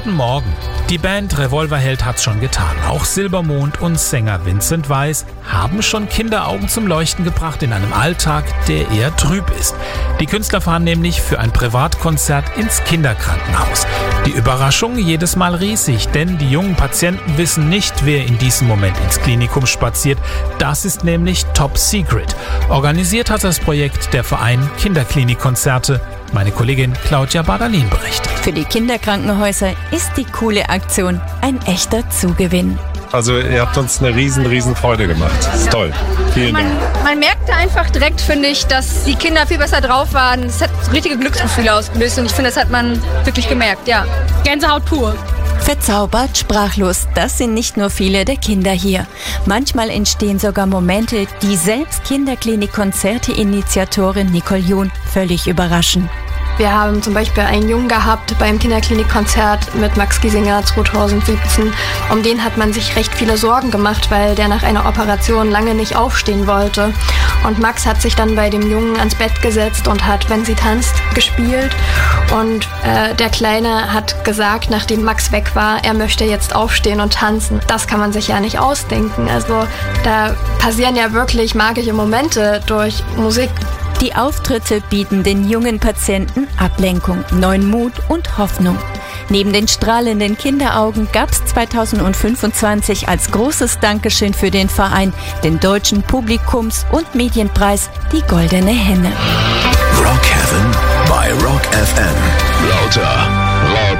Guten Morgen. Die Band Revolverheld hat's schon getan. Auch Silbermond und Sänger Vincent Weiss haben schon Kinderaugen zum Leuchten gebracht in einem Alltag, der eher trüb ist. Die Künstler fahren nämlich für ein Privatkonzert ins Kinderkrankenhaus. Die Überraschung jedes Mal riesig, denn die jungen Patienten wissen nicht, wer in diesem Moment ins Klinikum spaziert. Das ist nämlich Top Secret. Organisiert hat das Projekt der Verein Kinderklinikkonzerte. Meine Kollegin Claudia Bardalin berichtet. Für die Kinderkrankenhäuser ist die coole Aktion ein echter Zugewinn. Also ihr habt uns eine riesen Freude gemacht. Das ist toll. Vielen Dank. Man merkte einfach direkt, finde ich, dass die Kinder viel besser drauf waren. Es hat richtige Glücksgefühle ausgelöst und ich finde, das hat man wirklich gemerkt, ja. Gänsehaut pur. Verzaubert, sprachlos, das sind nicht nur viele der Kinder hier. Manchmal entstehen sogar Momente, die selbst Kinderklinik-Konzerte-Initiatorin Nicole John völlig überraschen. Wir haben zum Beispiel einen Jungen gehabt beim Kinderklinikkonzert mit Max Giesinger 2017. Um den hat man sich recht viele Sorgen gemacht, weil der nach einer Operation lange nicht aufstehen wollte. Und Max hat sich dann bei dem Jungen ans Bett gesetzt und hat Wenn sie tanzt gespielt. Und der Kleine hat gesagt, nachdem Max weg war, er möchte jetzt aufstehen und tanzen. Das kann man sich ja nicht ausdenken. Also da passieren ja wirklich magische Momente durch Musik. Die Auftritte bieten den jungen Patienten Ablenkung, neuen Mut und Hoffnung. Neben den strahlenden Kinderaugen gab es 2025 als großes Dankeschön für den Verein den Deutschen Publikums- und Medienpreis, die Goldene Henne. Rock Heaven bei Rock FM. Lauter, laut